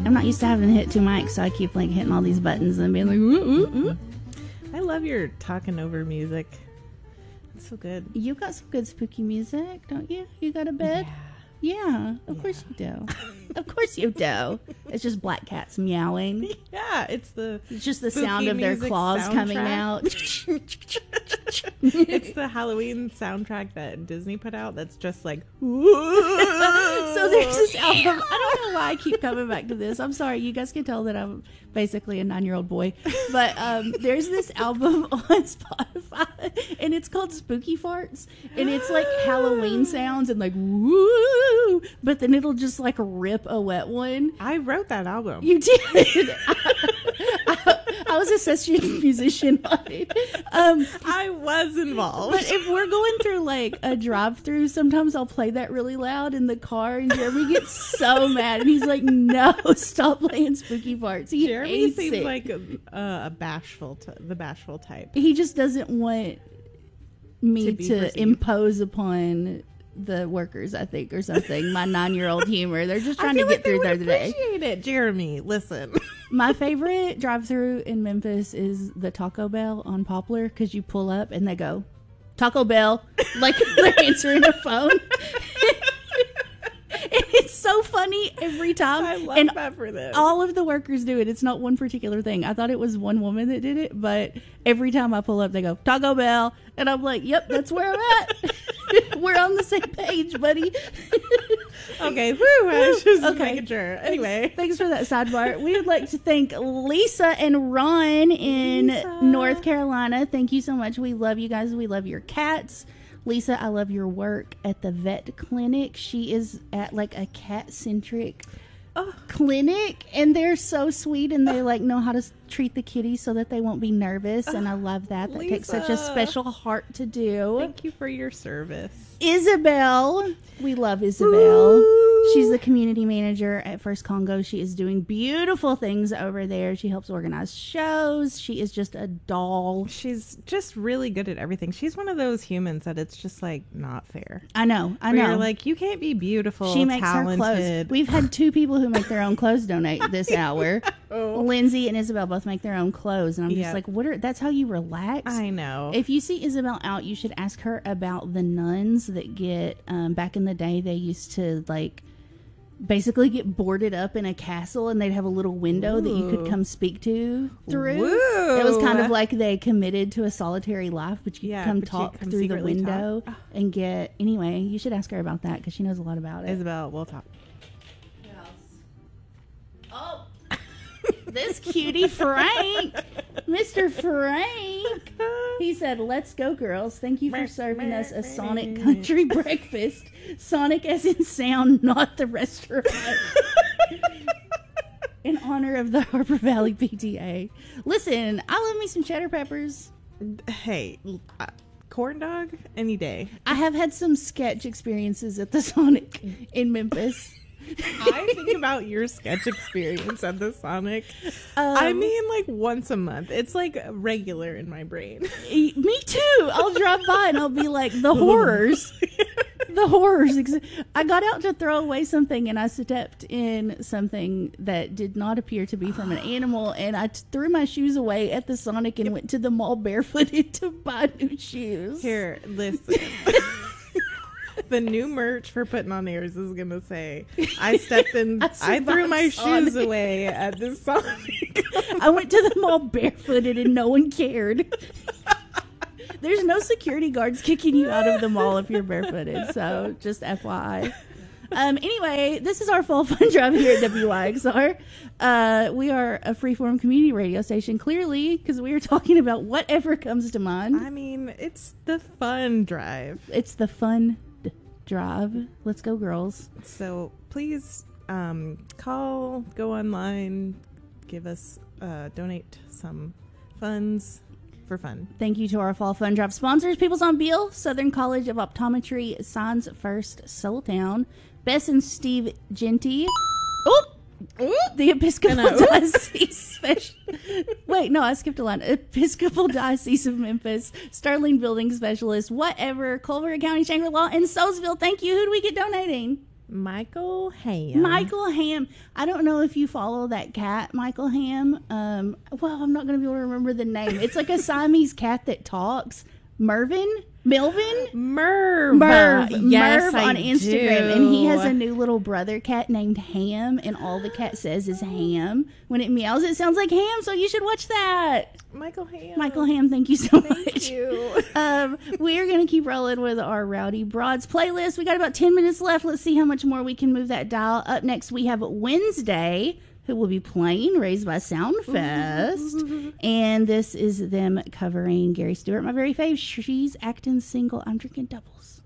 I'm not used to having to hit two mics, so I keep like hitting all these buttons and being like, ooh, ooh, ooh. I love your talking over music. It's so good. You got some good spooky music, don't you? You got a bed? Yeah, of course you do. Of course you do. It's just black cats meowing. Yeah, it's just the sound of their claws soundtrack. coming out. It's the Halloween soundtrack that Disney put out that's just like, so there's this album. I don't know why I keep coming back to this. I'm sorry. You guys can tell that I'm basically a 9-year-old boy. But there's this album on Spotify, and it's called Spooky Farts. And it's like Halloween sounds and like, woo. But then it'll just like rip a wet one. I wrote that album. You did. I was a session musician on it. I was involved. But if we're going through like a drive-through, sometimes I'll play that really loud in the car, and Jeremy gets so mad, and he's like, "No, stop playing Spooky Farts." Jeremy seems it. like the bashful type. He just doesn't want me to impose upon the workers, I think, or something. My 9-year-old humor. They're just trying to get through there today. Appreciate it, Jeremy. Listen. My favorite drive-through in Memphis is the Taco Bell on Poplar, because you pull up and they go, Taco Bell, like they're answering a phone. And it's so funny every time. I love that for them. All of the workers do it. It's not one particular thing. I thought it was one woman that did it, but every time I pull up, they go, Taco Bell. And I'm like, yep, that's where I'm at. We're on the same page, buddy. Okay, woo, I was just making sure. Anyway. Thanks for that sidebar. We would like to thank Lisa and Ron in North Carolina. Thank you so much. We love you guys. We love your cats. Lisa, I love your work at the vet clinic. She is at like a cat-centric clinic, and they're so sweet, and they like know how to treat the kitties so that they won't be nervous, and I love that. That takes such a special heart to do. Thank you for your service. Isabel, we love Isabel. She's the community manager at First Congo. She is doing beautiful things over there. She helps organize shows. She is just a doll. She's just really good at everything. She's one of those humans that it's just like not fair. I know. You're like, you can't be beautiful. She makes talented. her clothes. We've had two people who make their own clothes donate this hour. Lindsay and Isabel both make their own clothes, and I'm just like, that's how you relax? I know. If you see Isabel out, you should ask her about the nuns that get back in the day, they used to like basically get boarded up in a castle, and they'd have a little window that you could come speak to through. Woo. It was kind of like they committed to a solitary life, but you come talk through the window and get. Anyway, you should ask her about that because she knows a lot about it. Isabel, we'll talk. Oh, this cutie Frank, Mr. Frank. He said, "Let's go, girls. Thank you for serving us a Sonic country breakfast. Sonic as in sound, not the restaurant." In honor of the Harper Valley PTA. Listen, I love me some cheddar peppers. Hey, corn dog any day. I have had some sketch experiences at the Sonic in Memphis. I think about your sketch experience at the Sonic. I mean, like once a month. It's like regular in my brain. Me too. I'll drive by and I'll be like, the horrors. The horrors. I got out to throw away something, and I stepped in something that did not appear to be from an animal, and I threw my shoes away at the Sonic and went to the mall barefooted to buy new shoes. Here, listen. The new merch for Putting on Airs is going to say, I stepped in, I threw my shoes away at the Sonic. I went to the mall barefooted and no one cared. There's no security guards kicking you out of the mall if you're barefooted, so just FYI. Anyway, this is our fall fun drive here at WYXR. We are a freeform community radio station, clearly, because we are talking about whatever comes to mind. I mean, it's the fun drive. It's the fun drive. Let's go, girls. So please call, go online, give us, donate some funds for fun. Thank you to our fall fun drive sponsors: Peoples on Beale, Southern College of Optometry, Signs First, Soul Town, Bess and Steve Genty. The Episcopal Diocese Special. Wait, no, I skipped a line. Episcopal Diocese of Memphis, Sterling Building Specialist, whatever, Culver County, Shangri-La, and Soulsville. Thank you. Who do we get donating? Michael Ham. Michael Ham. I don't know if you follow that cat, Michael Ham. Well, I'm not going to be able to remember the name. It's like a Siamese cat that talks. Melvin? Merv. Merv Yes, on I Instagram. do. And he has a new little brother cat named Ham, and all the cat says is ham. When it meows, it sounds like ham, so you should watch that. Michael Ham. Michael Ham, thank you so much. Thank you. We are going to keep rolling with our Rowdy Broads playlist. We got about 10 minutes left. Let's see how much more we can move that dial. Up next, we have Wednesday, who will be playing Raised by Soundfest. And this is them covering Gary Stewart, my very fave. She's acting single. I'm drinking doubles.